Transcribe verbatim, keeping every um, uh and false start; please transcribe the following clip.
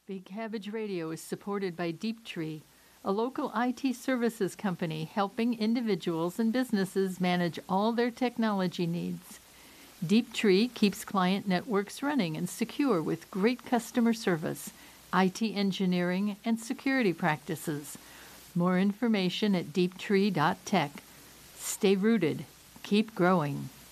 Big Cabbage Radio is supported by Deeptree, a local I T services company helping individuals and businesses manage all their technology needs. Deeptree keeps client networks running and secure with great customer service, I T engineering, and security practices. More information at deeptree dot tech. Stay rooted. Keep growing.